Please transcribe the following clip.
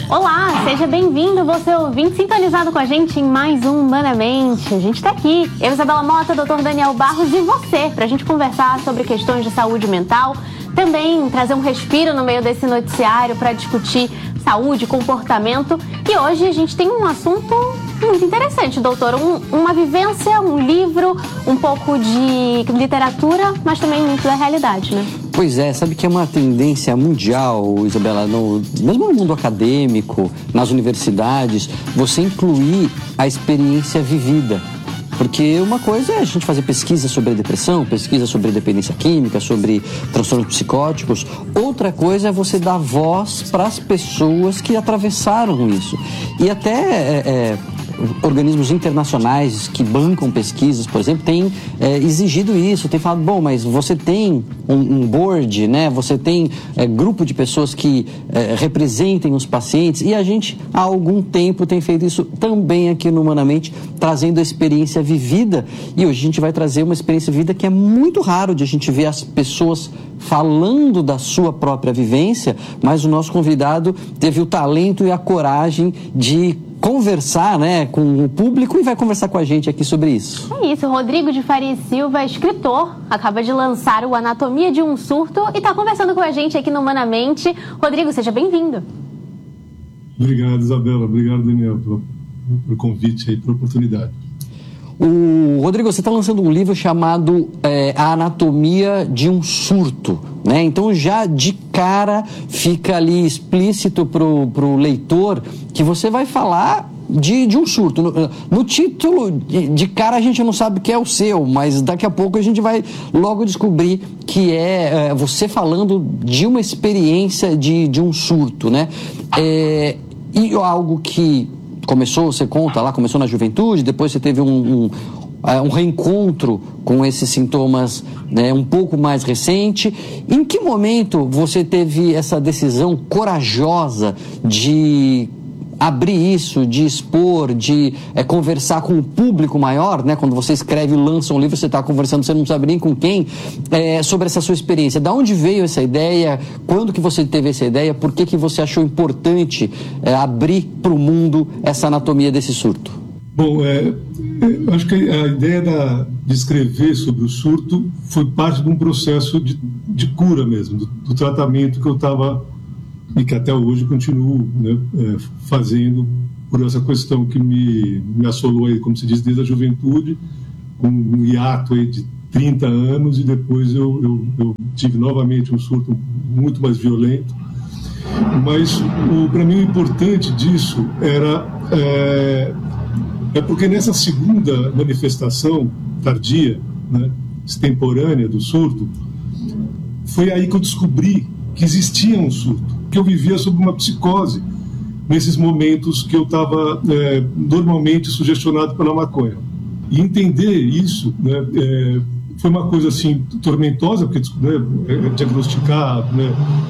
Olá, seja bem-vindo, você ouvinte, sintonizado com a gente em mais um Humanamente. A gente tá aqui, eu, Isabela Mota, Dr. Daniel Barros e você, pra gente conversar sobre questões de saúde mental, também trazer um respiro no meio desse noticiário para discutir saúde, comportamento. E hoje a gente tem um assunto muito interessante, doutor, uma vivência, um livro, um pouco de literatura, mas também muito da realidade, né? Pois é, sabe que é uma tendência mundial, Isabela, mesmo no mundo acadêmico, nas universidades, você incluir a experiência vivida. Porque uma coisa é a gente fazer pesquisa sobre a depressão, pesquisa sobre dependência química, sobre transtornos psicóticos. Outra coisa é você dar voz para as pessoas que atravessaram isso. E até organismos internacionais que bancam pesquisas, por exemplo, têm exigido isso, têm falado, bom, mas você tem um board, né? Você tem grupo de pessoas que representem os pacientes, e a gente há algum tempo tem feito isso também aqui no Humanamente, trazendo a experiência vivida, e hoje a gente vai trazer uma experiência vivida que é muito raro de a gente ver as pessoas falando da sua própria vivência, mas o nosso convidado teve o talento e a coragem de conversar, né, com o público e vai conversar com a gente aqui sobre isso. É isso, Rodrigo de Faria Silva, escritor, acaba de lançar o Anatomia de um Surto e está conversando com a gente aqui no Humanamente. Rodrigo, seja bem-vindo. Obrigado, Isabela. Obrigado, Daniel, pelo convite aí, pela oportunidade. O Rodrigo, você está lançando um livro chamado A Anatomia de um Surto, né? Então já de cara fica ali explícito pro leitor que você vai falar de um surto. No título, de cara a gente não sabe que é o seu, mas daqui a pouco a gente vai logo descobrir que é você falando de uma experiência de um surto, né? E algo que você conta lá, começou na juventude, depois você teve um reencontro com esses sintomas, né, um pouco mais recente. Em que momento você teve essa decisão corajosa de abrir isso, de expor, de conversar com um público maior, né? Quando você escreve e lança um livro, você está conversando, você não sabe nem com quem, sobre essa sua experiência. Da onde veio essa ideia? Quando que você teve essa ideia? Por que você achou importante abrir para o mundo essa anatomia desse surto? Bom, acho que a ideia de escrever sobre o surto foi parte de um processo de cura mesmo, do tratamento que eu estava e que até hoje continuo, né, fazendo por essa questão que me assolou, aí, como se diz, desde a juventude, com um hiato aí de 30 anos, e depois eu tive novamente um surto muito mais violento. Mas para mim o importante disso é porque nessa segunda manifestação tardia, né, extemporânea do surto, foi aí que eu descobri que existia um surto, que eu vivia sob uma psicose nesses momentos que eu estava normalmente sugestionado pela maconha. E entender isso, né, foi uma coisa assim tormentosa, porque diagnosticar, né,